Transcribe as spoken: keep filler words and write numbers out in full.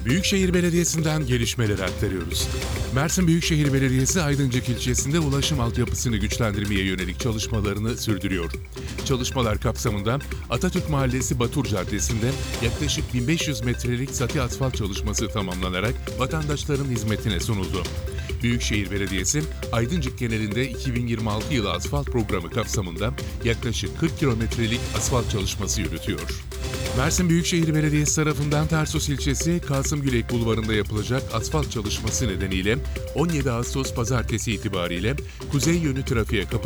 Büyükşehir Belediyesi'nden gelişmeleri aktarıyoruz. Mersin Büyükşehir Belediyesi Aydıncık ilçesinde ulaşım altyapısını güçlendirmeye yönelik çalışmalarını sürdürüyor. Çalışmalar kapsamında Atatürk Mahallesi Batur Caddesi'nde yaklaşık bin beş yüz metrelik sati asfalt çalışması tamamlanarak vatandaşların hizmetine sunuldu. Büyükşehir Belediyesi, Aydıncık genelinde iki bin yirmi altı yılı asfalt programı kapsamında yaklaşık kırk kilometrelik asfalt çalışması yürütüyor. Mersin Büyükşehir Belediyesi tarafından Tarsus ilçesi Kasım Gülek Bulvarı'nda yapılacak asfalt çalışması nedeniyle on yedi Ağustos Pazartesi itibariyle kuzey yönü trafiğe kapalı